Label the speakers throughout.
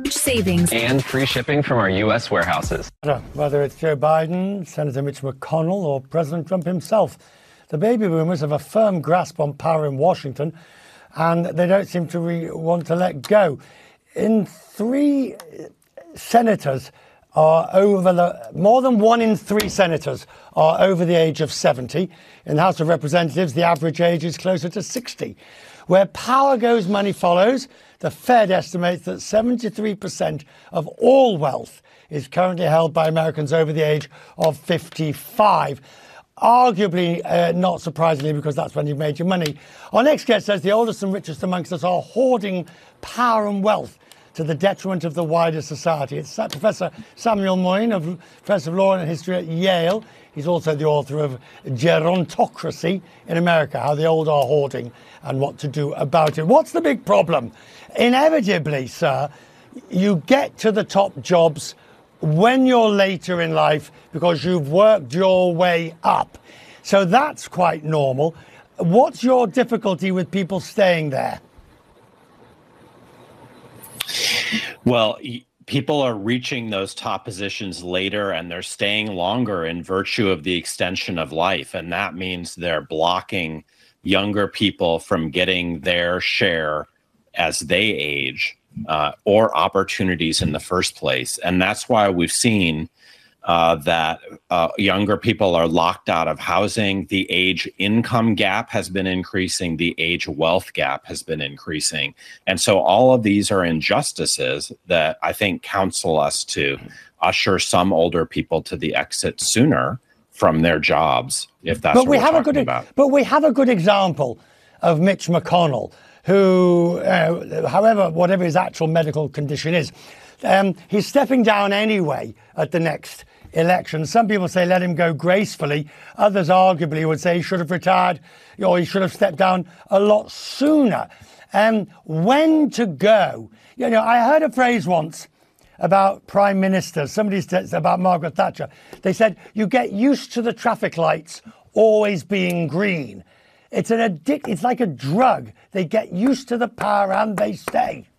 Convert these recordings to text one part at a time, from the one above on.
Speaker 1: huge savings
Speaker 2: and free shipping from our U.S. warehouses.
Speaker 3: Whether it's Joe Biden, Senator Mitch McConnell, or President Trump himself, the baby boomers have a firm grasp on power in Washington, and they don't seem to want to let go. In 3 senators are more than 1 in 3 senators are over the age of 70. In the House of Representatives, the average age is closer to 60. Where power goes, money follows. The Fed estimates that 73% of all wealth is currently held by Americans over the age of 55. Arguably, not surprisingly, because that's when you've made your money. Our next guest says the oldest and richest amongst us are hoarding power and wealth to the detriment of the wider society. It's Professor Samuel Moyn, Professor of Law and History at Yale. He's also the author of Gerontocracy in America, How the Old Are Hoarding and What to Do About It. What's the big problem? Inevitably, sir, you get to the top jobs when you're later in life because you've worked your way up. So that's quite normal. What's your difficulty with people staying there?
Speaker 4: Well, people are reaching those top positions later and they're staying longer in virtue of the extension of life. And that means they're blocking younger people from getting their share as they age or opportunities in the first place. And that's why we've seen that younger people are locked out of housing. The age income gap has been increasing. The age wealth gap has been increasing. And so all of these are injustices that I think counsel us to usher some older people to the exit sooner from their jobs, if that's what we're talking about.
Speaker 3: But we have a good example of Mitch McConnell, who, whatever his actual medical condition is, he's stepping down anyway at the next election. Some people say let him go gracefully. Others arguably would say he should have retired or he should have stepped down a lot sooner. When to go? You know, I heard a phrase once about prime ministers. Somebody said about Margaret Thatcher. They said, you get used to the traffic lights always being green. It's it's like a drug. They get used to the power and they stay.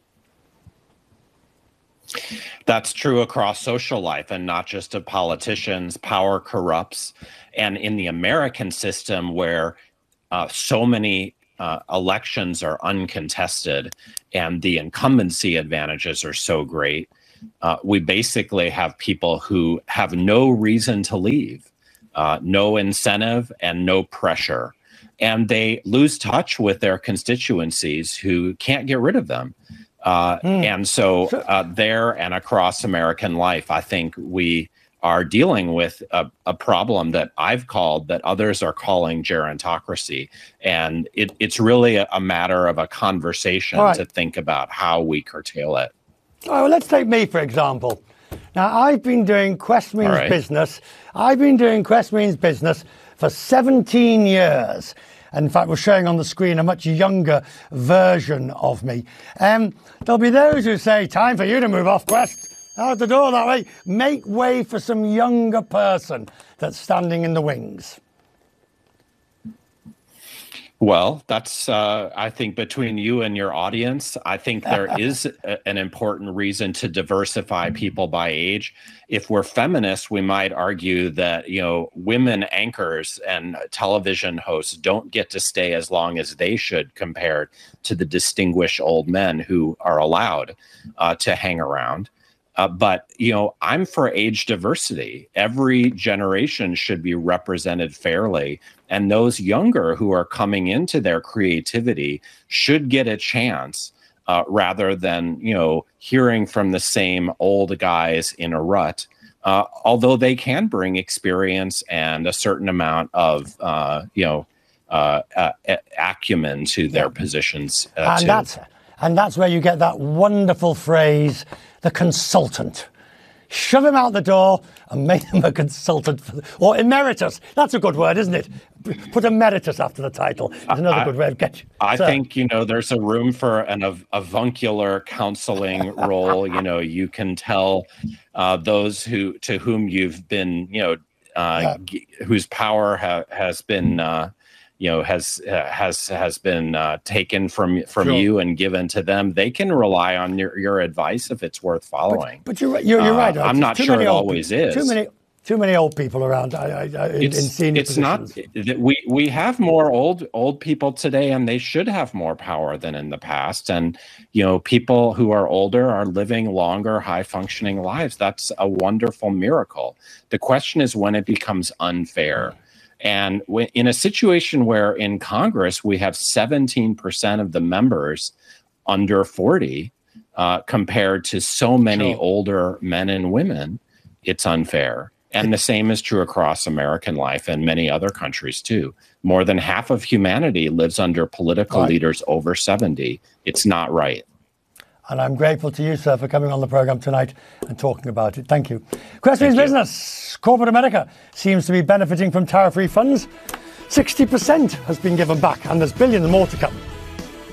Speaker 4: That's true across social life and not just of politicians. Power corrupts. And in the American system, where so many elections are uncontested and the incumbency advantages are so great, we basically have people who have no reason to leave, no incentive and no pressure. And they lose touch with their constituencies who can't get rid of them. And so there and across American life, I think we are dealing with a problem that I've called, that others are calling gerontocracy. And it's really a matter of a conversation to think about how we curtail it.
Speaker 3: All right, well, let's take me, for example. Now, I've been doing Quest Means business. I've been doing Quest Means business for 17 years. In fact, we're showing on the screen a much younger version of me. There'll be those who say, time for you to move off, Quest. Out the door that way. Make way for some younger person that's standing in the wings.
Speaker 4: Well, that's, I think, between you and your audience, I think there is an important reason to diversify people by age. If we're feminists, we might argue that, you know, women anchors and television hosts don't get to stay as long as they should compared to the distinguished old men who are allowed to hang around. But, you know, I'm for age diversity. Every generation should be represented fairly. And those younger who are coming into their creativity should get a chance rather than, you know, hearing from the same old guys in a rut, although they can bring experience and a certain amount of, acumen to their positions.
Speaker 3: And that's where you get that wonderful phrase, the consultant. Shove him out the door and make him a consultant, or emeritus. That's a good word, isn't it? Put emeritus after the title. It's another good way of getting.
Speaker 4: I think, you know, there's a room for an avuncular counseling role. You know, you can tell those to whom you've been, you know, whose power has been has been taken from
Speaker 3: Sure.
Speaker 4: you and given to them, they can rely on your advice if it's worth following.
Speaker 3: But you're right.
Speaker 4: I'm not sure it always is.
Speaker 3: Too many old people around in senior positions.
Speaker 4: We have more old people today, and they should have more power than in the past. And people who are older are living longer, high functioning lives. That's a wonderful miracle. The question is when it becomes unfair. And in a situation where in Congress we have 17% of the members under 40, compared to so many older men and women, it's unfair. And the same is true across American life and many other countries too. More than half of humanity lives under political leaders over 70. It's not right. And
Speaker 3: I'm grateful to you, sir, for coming on the program tonight and talking about it. Thank you. Questions Business. Corporate America seems to be benefiting from tariff refunds. 60% has been given back, and there's billions more to come.